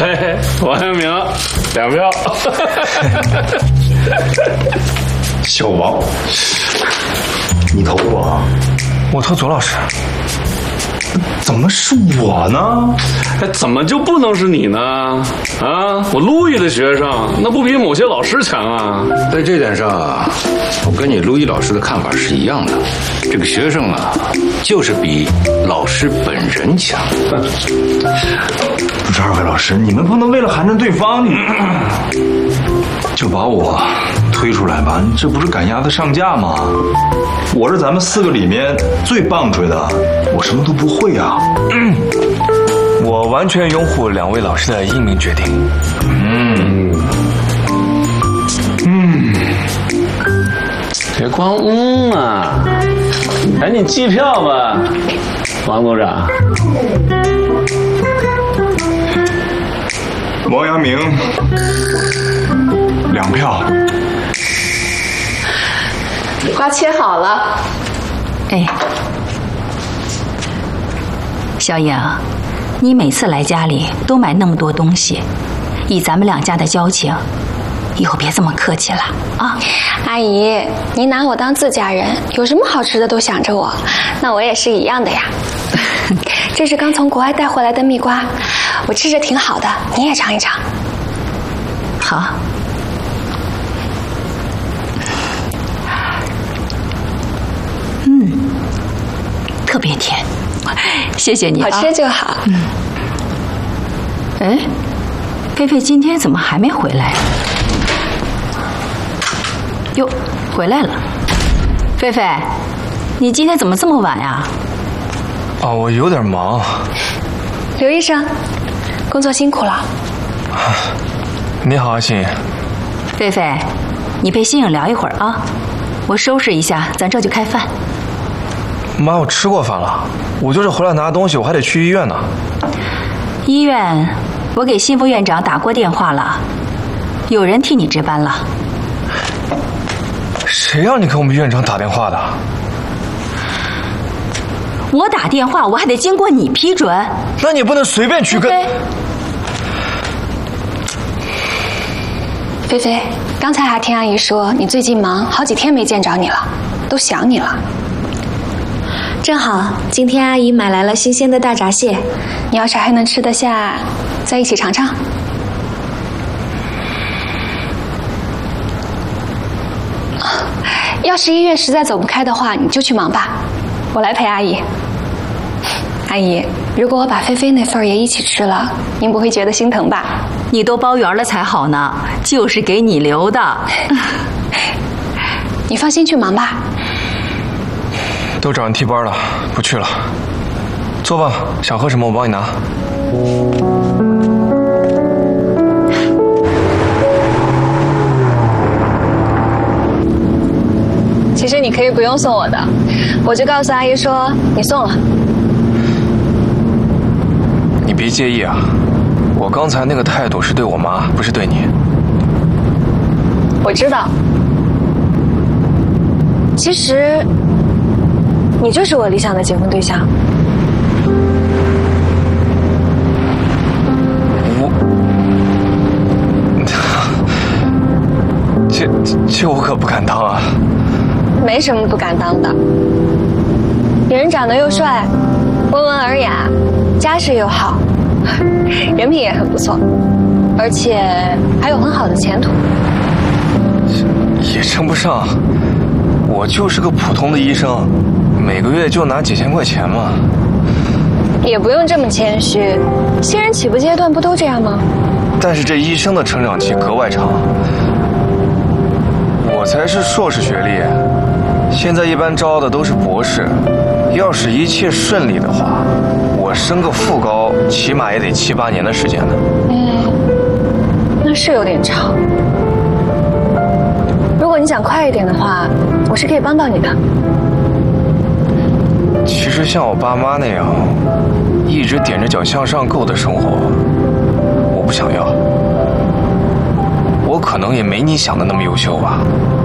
嘿，王阳明2票。 小王，你投我？ 我投左老师。 怎么是我呢？ 哎，怎么就不能是你呢？啊，我路易的学生，那不比某些老师强啊？ 在这点上啊，我跟你路易老师的看法是一样的。这个学生啊，就是比老师本人强。 不是2位老师，你们不能为了寒碜对方，就把我推出来吧？这不是赶鸭子上架吗？我是咱们4个里面最棒槌的，我什么都不会啊。 我完全拥护2位老师的英明决定。 别光啊！赶紧计票吧，王组长。 王阳明2票。 瓜切好了。 哎，小颖，你每次来家里都买那么多东西，以咱们2家的交情，以后别这么客气了啊！ 阿姨，您拿我当自家人，有什么好吃的都想着我，那我也是一样的呀。这是刚从国外带回来的蜜瓜，我吃着挺好的，你也尝一尝。 好。特别甜，谢谢你啊！ 好吃就好。 哎，菲菲今天怎么还没回来？哟，回来了。菲菲，你今天怎么这么晚呀？ 我有点忙。 刘医生，工作辛苦了。 你好，阿信。 菲菲，你陪新颖聊一会儿啊，我收拾一下，咱这就开饭。 妈，我吃过饭了，我就是回来拿东西，我还得去医院呢。 医院，我给新副院长打过电话了，有人替你值班了。 谁让你给我们院长打电话的？ 我打电话，我还得经过你批准。 那你不能随便去跟。 菲菲，刚才还听阿姨说你最近忙，好几天没见着你了，都想你了。 正好，今天阿姨买来了新鲜的大闸蟹， 你要是还能吃得下，再一起尝尝。要是医院实在走不开的话，你就去忙吧，我来陪阿姨。阿姨，如果我把菲菲那份也一起吃了，您不会觉得心疼吧？ 你都包圆了才好呢，就是给你留的。 你放心去忙吧。 都找人替班了，不去了。坐吧，想喝什么我帮你拿。 其实你可以不用送我的，我就告诉阿姨说你送了。 你别介意啊，我刚才那个态度是对我妈，不是对你。 我知道。其实你就是我理想的结婚对象。 这我可不敢当啊。 没什么不敢当的。你人长得又帅，温文尔雅，家世又好，人品也很不错，而且还有很好的前途。 也称不上，我就是个普通的医生，每个月就拿几千块钱嘛。 也不用这么谦虚，新人起步阶段不都这样吗？ 但是这医生的成长期格外长，我才是硕士学历，现在一般招的都是博士。要是一切顺利的话，我升个副高起码也得7、8年的时间呢。 那是有点长。如果你想快一点的话，我是可以帮到你的。 其实像我爸妈那样一直踮着脚向上够的生活，我不想要。我可能也没你想的那么优秀吧。